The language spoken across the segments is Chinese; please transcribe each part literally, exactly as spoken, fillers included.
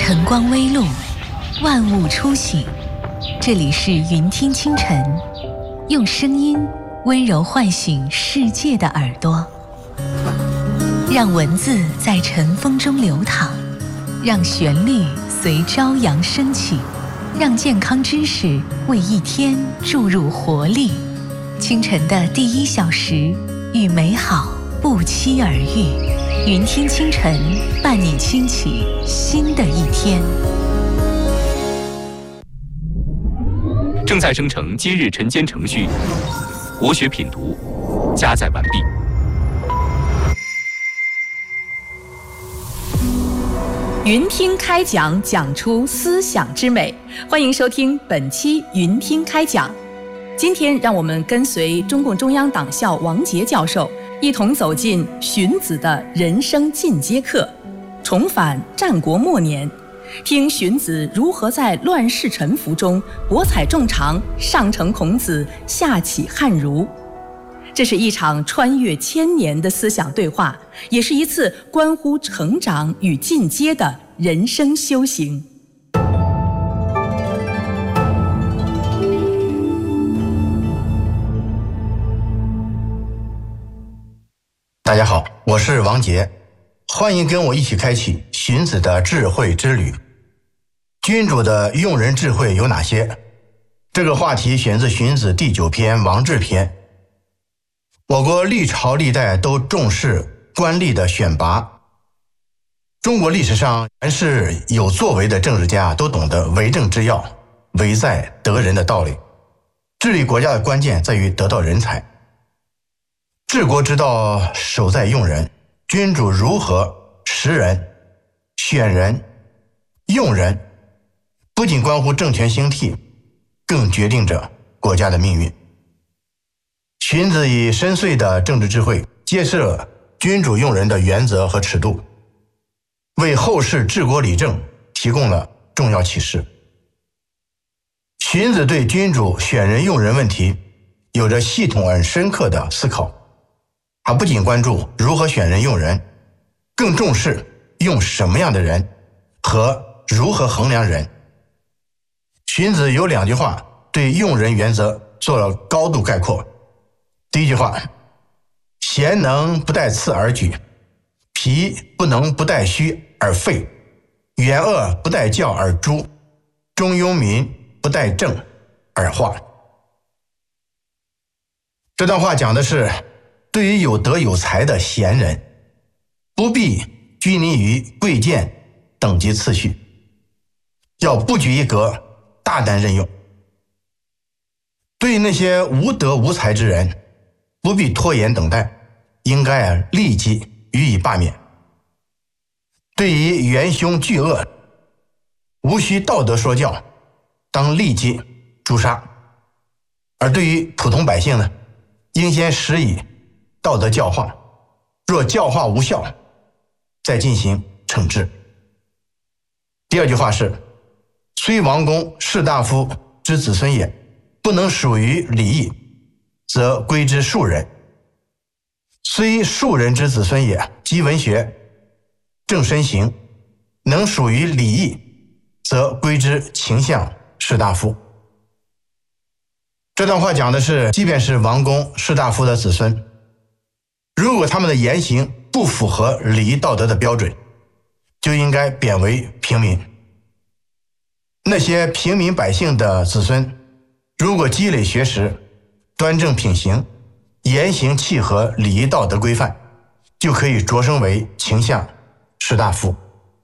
晨光微露，万物初醒。这里是云听清晨，用声音温柔唤醒世界的耳朵，让文字在晨风中流淌，让旋律随朝阳升起，让健康知识为一天注入活力。清晨的第一小时，与美好不期而遇。云听清晨，伴你轻启新的一天。 正在生成今日晨间程序，国学品读加载完毕。 云听开讲，讲出思想之美。欢迎收听本期云听开讲。今天让我们跟随中共中央党校王杰教授一同走进荀子的人生进阶课，重返战国末年，听荀子如何在乱世沉浮中博采众长，上承孔子，下启汉儒。这是一场穿越千年的思想对话，也是一次关乎成长与进阶的人生修行。 大家好，我是王杰，欢迎跟我一起开启荀子的智慧之旅。君主的用人智慧有哪些？这个话题选自荀子第九篇《王制篇》。我国历朝历代都重视官吏的选拔。中国历史上凡是有作为的政治家都懂得为政之要，为在得人的道理。治理国家的关键在于得到人才。治国之道守在用人，君主如何识人、选人、用人，不仅关乎政权兴替，更决定着国家的命运。荀子以深邃的政治智慧揭示了君主用人的原则和尺度，为后世治国理政提供了重要启示。荀子对君主选人用人问题有着系统而深刻的思考，他不仅关注如何选人用人，更重视用什么样的人和如何衡量人。荀子有两句话对用人原则做了高度概括。第一句话，贤能不待次而举，皮不能不待虚而废，元恶不待教而诛，中庸民不待正而化。这段话讲的是对于有德有才的贤人，不必拘泥于贵贱等级次序，要不拘一格，大胆任用。对于那些无德无才之人，不必拖延等待，应该立即予以罢免。对于元凶巨恶，无需道德说教，当立即诛杀。而对于普通百姓呢，应先施以道德教化，若教化无效，再进行惩治。第二句话是，虽王公士大夫之子孙也，不能属于礼义，则归之庶人。虽庶人之子孙也，积文学，正身行，能属于礼义，则归之卿相士大夫。这段话讲的是，即便是王公士大夫的子孙，如果他们的言行不符合礼仪道德的标准，就应该贬为平民。那些平民百姓的子孙，如果积累学识，端正品行，言行契合礼仪道德规范，就可以擢升为卿相士大夫。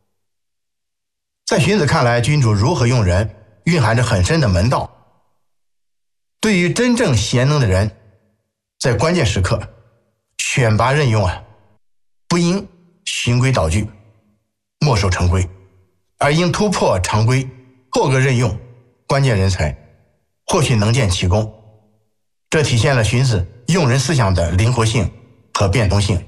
在荀子看来，君主如何用人蕴含着很深的门道。对于真正贤能的人，在关键时刻选拔任用啊，不应循规蹈矩，墨守成规，而应突破常规，破格任用关键人才，或许能见其功。这体现了荀子用人思想的灵活性和变通性。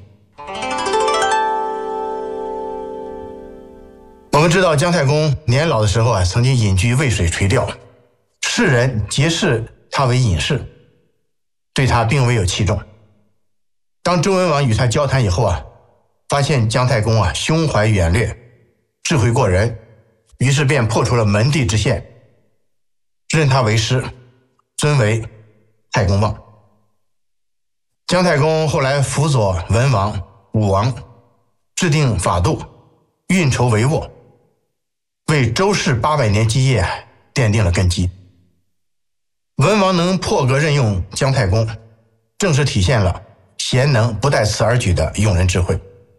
我们知道姜太公年老的时候啊，曾经隐居渭水垂钓，世人皆视他为隐士，对他并未有器重。当周文王与他交谈以后啊，发现姜太公啊胸怀远略，智慧过人， 于是便破除了门第之限，任他为师，尊为太公望。姜太公后来辅佐文王、武王，制定法度，运筹帷幄，为周氏八百年基业奠定了根基。文王能破格任用姜太公，正是体现了贤能不带此而举的用人智慧。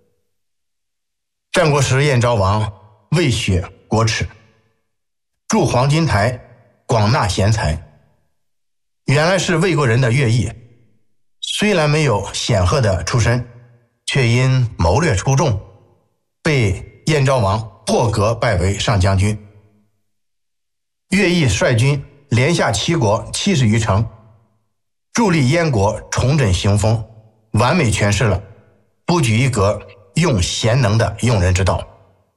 战国时燕昭王为雪国耻，筑黄金台，广纳贤才。原来是魏国人的乐毅，虽然没有显赫的出身，却因谋略出众，被燕昭王破格拜为上将军。乐毅率军连下齐国七十余城，助力燕国重振雄风，完美诠释了不拘一格、用贤能的用人之道。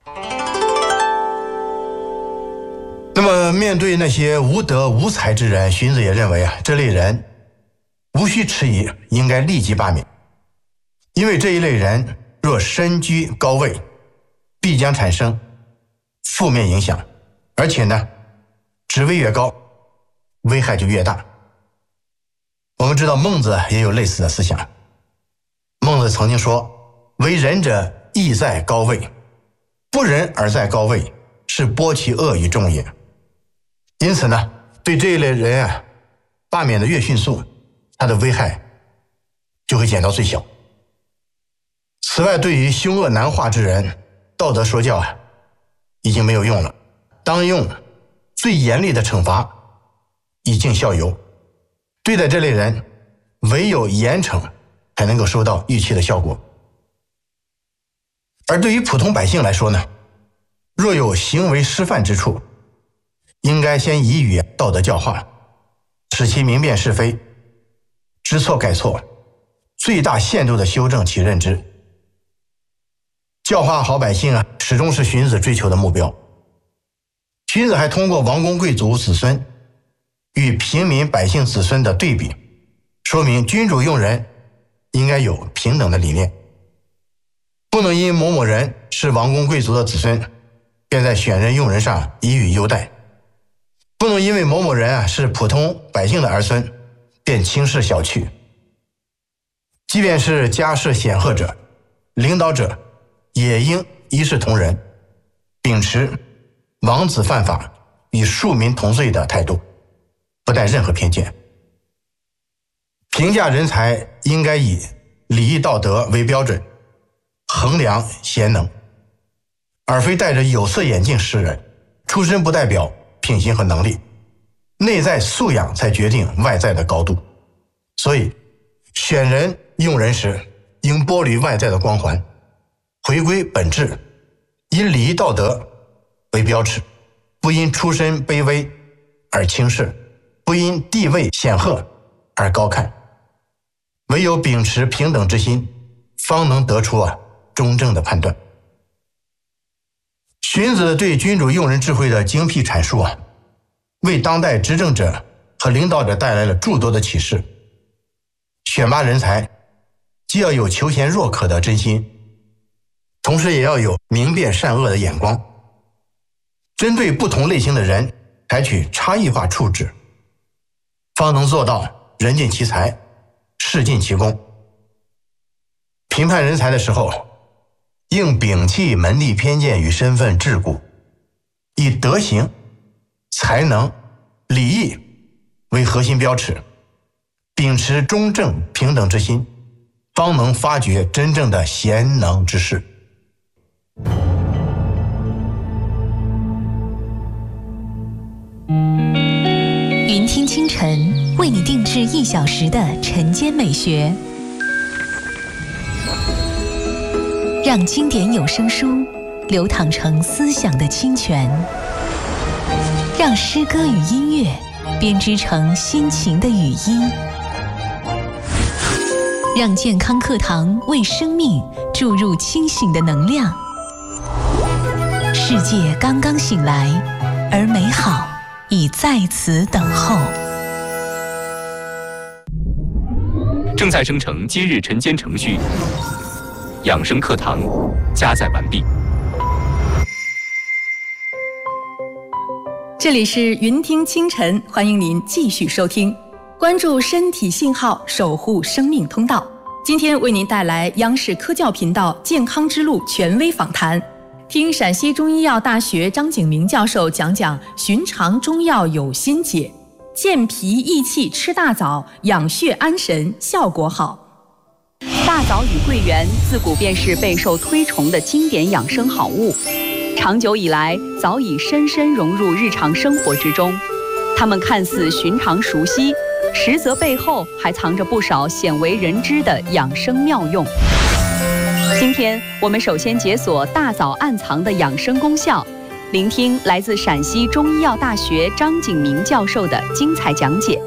那么面对那些无德无才之人，荀子也认为啊，这类人无需迟疑，应该立即罢免。因为这一类人若身居高位，必将产生负面影响，而且呢，职位越高，危害就越大。我们知道孟子也有类似的思想。孟子曾经说，为人者义在高位，不仁而在高位，是剥其恶于众也。因此呢，对这一类人啊，罢免的越迅速，他的危害就会减到最小。此外，对于凶恶难化之人，道德说教啊，已经没有用了，当用最严厉的惩罚，以儆效尤。对待这类人，唯有严惩才能够收到预期的效果。而对于普通百姓来说呢，若有行为失范之处，应该先以予道德教化，使其明辨是非，知错改错，最大限度地修正其认知。教化好百姓啊，始终是荀子追求的目标。荀子还通过王公贵族子孙与平民百姓子孙的对比，说明君主用人应该有平等的理念，不能因某某人是王公贵族的子孙，便在选人用人上给予优待，不能因为某某人啊是普通百姓的儿孙，便轻视小觑。即便是家世显赫者、领导者，也应一视同仁，秉持王子犯法与庶民同罪的态度，不带任何偏见。评价人才应该以礼义道德为标准，衡量贤能，而非戴着有色眼镜识人。出身不代表品行和能力，内在素养才决定外在的高度。所以选人用人时，应剥离外在的光环，回归本质，以礼义道德为标尺，不因出身卑微而轻视，不因地位显赫而高看。唯有秉持平等之心，方能得出啊中正的判断。荀子对君主用人智慧的精辟阐述啊，为当代执政者和领导者带来了诸多的启示。选拔人才，既要有求贤若渴的真心，同时也要有明辨善恶的眼光，针对不同类型的人采取差异化处置，方能做到人尽其才，事尽其功。评判人才的时候，应摒弃门第偏见与身份桎梏，以德行、才能、礼义为核心标尺，秉持中正平等之心，方能发掘真正的贤能之士。 云听清晨为你定制一小时的晨间美学，让经典有声书流淌成思想的清泉，让诗歌与音乐编织成心情的语音，让健康课堂为生命注入清醒的能量。世界刚刚醒来，而美好已在此等候。 正在生成今日晨间程序，养生课堂加载完毕。 这里是云听清晨，欢迎您继续收听，关注身体信号，守护生命通道。今天为您带来央视科教频道健康之路权威访谈，听陕西中医药大学张景明教授讲讲寻常中药有心解，健脾益气吃大枣，养血安神，效果好。 大枣与桂圆自古便是备受推崇的经典养生好物，长久以来早已深深融入日常生活之中。它们看似寻常熟悉，实则背后还藏着不少鲜为人知的养生妙用。今天我们首先解锁大枣暗藏的养生功效，聆听来自陕西中医药大学张景明教授的精彩讲解。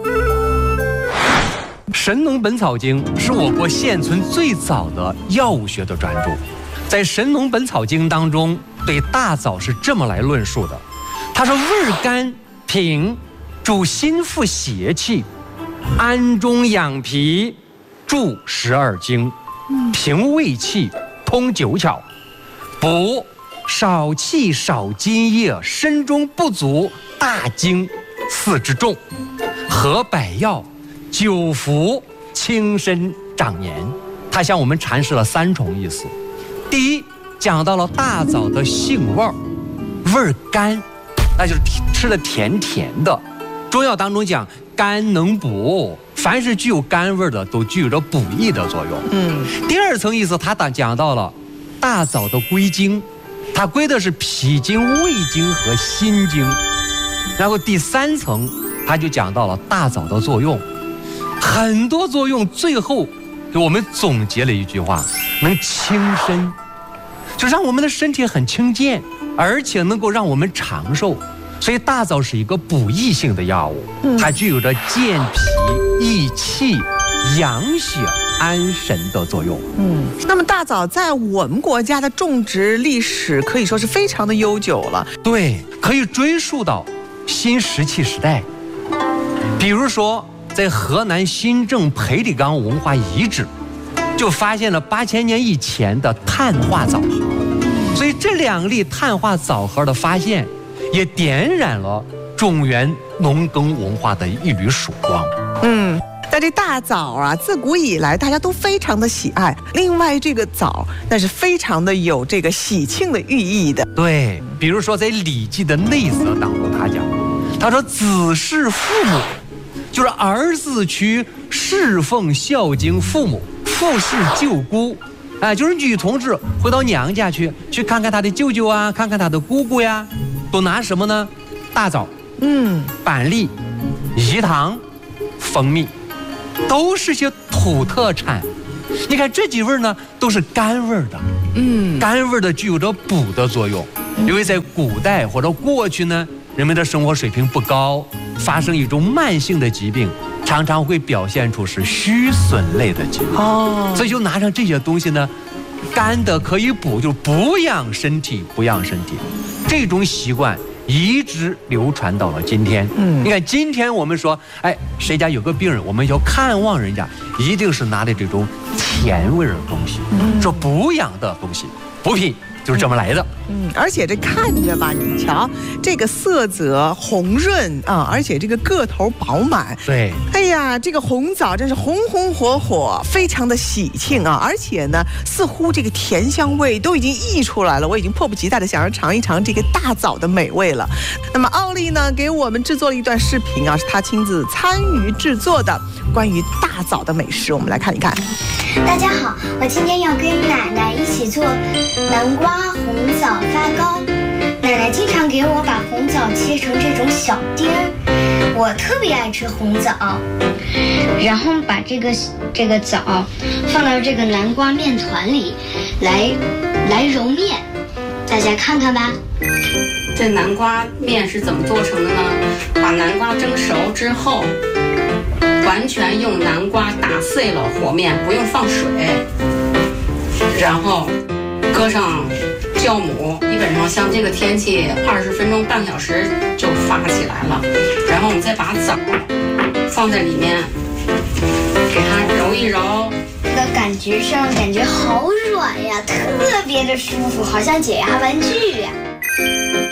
《神农本草经》是我国现存最早的药物学的专著，在《神农本草经》当中，对大枣是这么来论述的：他说，味甘平，主心腹邪气，安中养脾，助十二经，平胃气，通九窍，补少气少津液，身中不足大经四之重，合百药，久服轻身长年。它向我们阐释了三重意思。第一，讲到了大枣的性味儿，味儿甘，那就是吃的甜甜的。中药当中讲甘能补，凡是具有甘味的都具有着补益的作用。嗯，第二层意思，它讲到了大枣的归经，它归的是脾经、胃经和心经。然后第三层，它就讲到了大枣的作用，很多作用，最后给我们总结了一句话：能轻身，就让我们的身体很轻健，而且能够让我们长寿。所以大枣是一个补益性的药物，它具有着健脾益气、养血安神的作用。 嗯，那么大枣在我们国家的种植历史可以说是非常的悠久了。 对，可以追溯到新石器时代。比如说，在河南新郑裴李岗文化遗址，就发现了八千年以前的碳化枣核。所以这两粒碳化枣核的发现，也点燃了中原农耕文化的一缕曙光。 嗯，但这大枣啊，自古以来大家都非常的喜爱。另外，这个枣那是非常的有这个喜庆的寓意的。 对，比如说在《礼记》的内则当中，他讲，他说：“子侍父母，就是儿子去侍奉孝敬父母，父侍舅姑。”哎，就是女同志回到娘家去，去看看她的舅舅啊，看看她的姑姑呀，都拿什么呢？大枣、嗯，板栗、饴糖、蜂蜜，都是些土特产。你看这几味呢，都是甘味的，嗯，甘味的具有着补的作用。因为在古代或者过去呢，人们的生活水平不高，发生一种慢性的疾病，常常会表现出是虚损类的疾病。哦，所以就拿上这些东西呢，干的可以补，就补养身体，补养身体。这种习惯一直流传到了今天。嗯，你看今天我们说，哎，谁家有个病人，我们要看望人家，一定是拿的这种甜味的东西，嗯，说补养的东西，补品。就是这么来的。 嗯，而且这看着吧，你瞧，这个色泽红润啊，而且这个个头饱满。 对， 哎呀，这个红枣真是红红火火，非常的喜庆啊！而且呢，似乎这个甜香味都已经溢出来了，我已经迫不及待的想要尝一尝这个大枣的美味了。那么奥利呢，给我们制作了一段视频啊，是他亲自参与制作的关于大枣的美食，我们来看一看。 大家好，我今天要跟奶奶一起做南瓜红枣发糕。奶奶经常给我把红枣切成这种小丁儿，我特别爱吃红枣。然后把这个这个枣放到这个南瓜面团里来来揉面，大家看看吧。 这南瓜面是怎么做成的呢？把南瓜蒸熟之后，完全用南瓜打碎了和面，不用放水，然后搁上酵母，基本上像这个天气，二十分钟半小时就发起来了。然后我们再把枣放在里面，给它揉一揉。 这个感觉上感觉好软呀，特别的舒服，好像解压玩具呀。 你看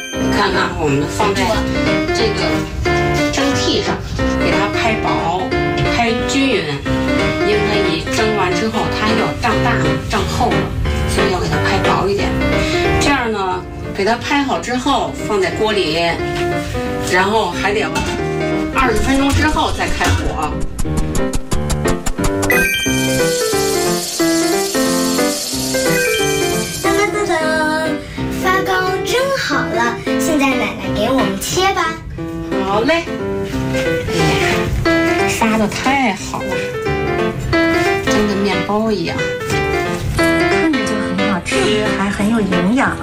蛋呢，我们放在这个蒸屉上，给它拍薄、拍均匀，因为它一蒸完之后，它要胀大了、胀厚了，所以要给它拍薄一点。这样呢，给它拍好之后放在锅里，然后还得二十分钟之后再开火。 当当当当，发糕蒸好了，现在奶奶给我们切吧。 好嘞。哎呀，发的太好了，蒸的面包一样， 看着就很好吃，还很有营养。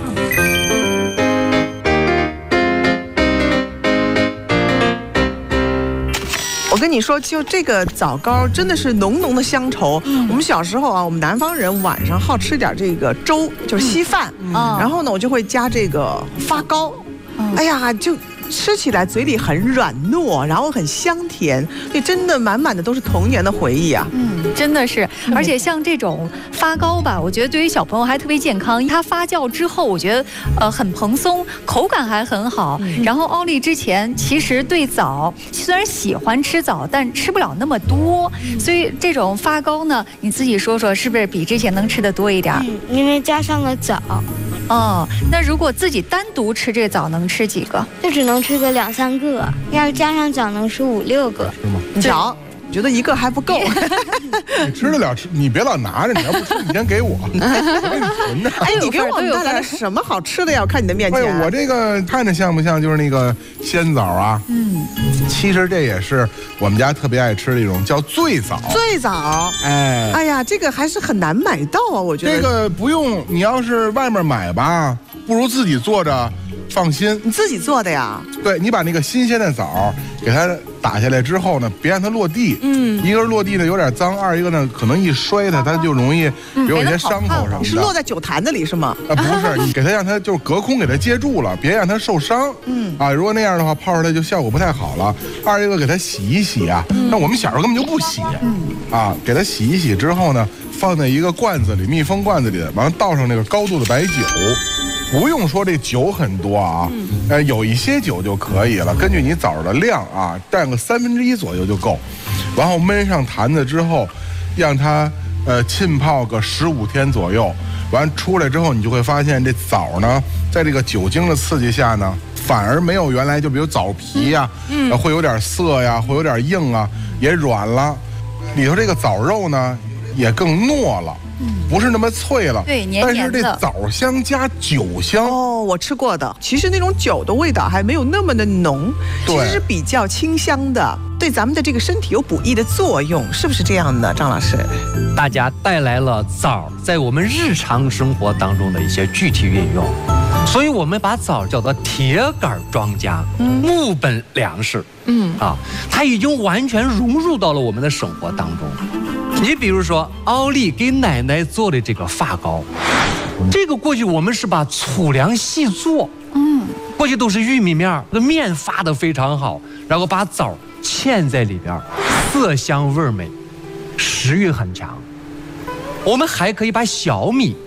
我跟你说，就这个枣糕真的是浓浓的乡愁。嗯、我们小时候啊，我们南方人晚上好吃点这个粥，就是稀饭。嗯嗯、然后呢，我就会加这个发糕。嗯、哎呀，就吃起来嘴里很软糯，然后很香甜，这真的满满的都是童年的回忆啊。 嗯，真的是，而且像这种发糕吧，我觉得对于小朋友还特别健康。它发酵之后，我觉得呃很蓬松，口感还很好。嗯、然后奥利之前其实对枣虽然喜欢吃枣，但吃不了那么多，嗯、所以这种发糕呢，你自己说说是不是比之前能吃的多一点？ 嗯，因为加上了枣。 哦，那如果自己单独吃这枣，能吃几个？ 就只能吃个两三个，要是加上枣能吃五六个。 是吗？你瞧，觉得一个还不够。 你吃得了吃，你别老拿着，你要不吃，你先给我，我给你存着。 哎，你给我们带来了什么好吃的呀？我看你的面前。 哎，我这个看着像不像就是那个鲜枣啊？嗯，其实这也是我们家特别爱吃的一种，叫醉枣。 醉枣，哎，哎呀，这个还是很难买到啊，我觉得。 这个不用，你要是外面买吧，不如自己做着。放心， 你自己做的呀？ 对，你把那个新鲜的枣给它打下来之后呢，别让它落地。嗯，一个是落地呢有点脏，二一个呢可能一摔它，它就容易有一些伤口什么的。 你是落在酒坛子里是吗？ 啊，不是，你给它让它就是隔空给它接住了，别让它受伤。嗯，啊，如果那样的话泡出来就效果不太好了。二一个给它洗一洗啊，那我们小时候根本就不洗。嗯，啊，给它洗一洗之后呢，放在一个罐子里，密封罐子里，完了倒上那个高度的白酒。不用说这酒很多啊，嗯、呃，有一些酒就可以了，根据你枣的量啊，占个三分之一左右就够。然后焖上坛子之后，让它呃浸泡个十五天左右。完出来之后，你就会发现这枣呢，在这个酒精的刺激下呢，反而没有原来就比如枣皮呀、啊，嗯、呃，会有点涩呀，会有点硬啊，也软了。里头这个枣肉呢，也更糯了。不是那么脆了， 对，黏黏的。 但是这枣香加酒香哦，我吃过的。其实那种酒的味道还没有那么的浓，其实是比较清香的，对咱们的这个身体有补益的作用，是不是这样的，张老师？ 大家带来了枣在我们日常生活当中的一些具体运用，所以我们把枣叫做铁杆庄稼，嗯、木本粮食。嗯啊，它已经完全融入到了我们的生活当中。你比如说，奥利给奶奶做的这个发糕，这个过去我们是把粗粮细做，嗯，过去都是玉米面，这个面发得非常好，然后把枣嵌在里边，色香味美，食欲很强。我们还可以把小米